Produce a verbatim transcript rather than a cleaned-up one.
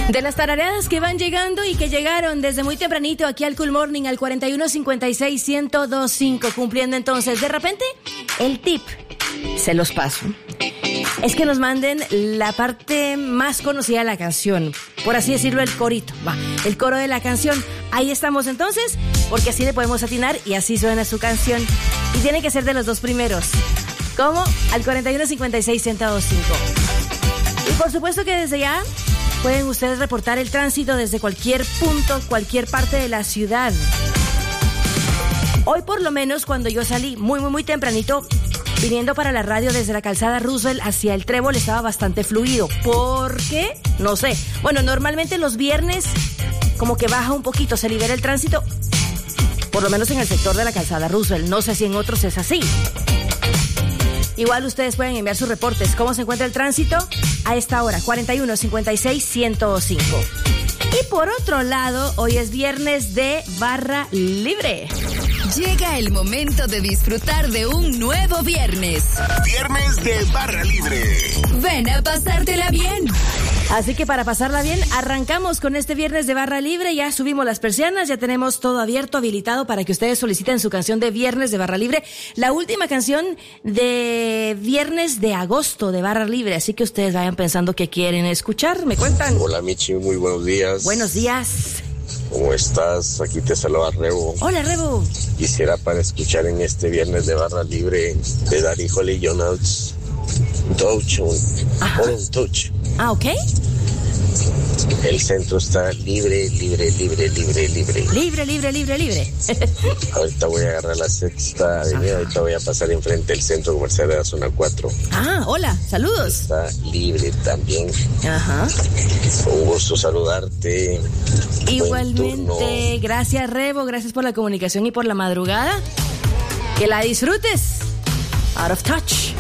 De las tarareadas que van llegando y que llegaron desde muy tempranito aquí al Cool Morning al cuarenta y uno cincuenta y seis, ciento dos punto cinco, cumpliendo entonces. De repente, el tip, se los paso, es que nos manden la parte más conocida de la canción, por así decirlo, el corito, va, el coro de la canción. Ahí estamos entonces, porque así le podemos atinar y así suena su canción. Y tiene que ser de los dos primeros. ¿Cómo? Al cuarenta y uno cincuenta y seis, ciento dos punto cinco. Y por supuesto que desde ya pueden ustedes reportar el tránsito desde cualquier punto, cualquier parte de la ciudad. Hoy por lo menos cuando yo salí muy, muy, muy tempranito, viniendo para la radio desde la calzada Roosevelt hacia el Trébol, estaba bastante fluido. ¿Por qué? No sé. Bueno, normalmente los viernes como que baja un poquito, se libera el tránsito, por lo menos en el sector de la calzada Roosevelt. No sé si en otros es así. Igual ustedes pueden enviar sus reportes. ¿Cómo se encuentra el tránsito a esta hora? cuarenta y uno cincuenta y seis, ciento cinco. Y por otro lado, hoy es viernes de barra libre. Llega el momento de disfrutar de un nuevo viernes. Viernes de barra libre. Ven a pasártela bien. Así que para pasarla bien, arrancamos con este viernes de barra libre. Ya subimos las persianas, ya tenemos todo abierto, habilitado para que ustedes soliciten su canción de viernes de barra libre. La última canción de viernes de agosto de barra libre. Así que ustedes vayan pensando qué quieren escuchar. ¿Me cuentan? Hola Michi, muy buenos días. Buenos días. ¿Cómo estás? Aquí te saluda Rebo. Hola Rebo. Quisiera para escuchar en este viernes de barra libre de Daddy Holly Jonas Touch. On Touch. Ah, ok. El centro está libre, libre, libre, libre, libre. Libre, libre, libre, libre. Ahorita voy a agarrar la sexta avenida, ahorita voy a pasar enfrente del centro comercial de la zona cuatro. Ah, hola, saludos. Está libre también. Ajá. Un gusto saludarte. Igualmente, gracias Rebo, gracias por la comunicación y por la madrugada. Que la disfrutes. Out of Touch.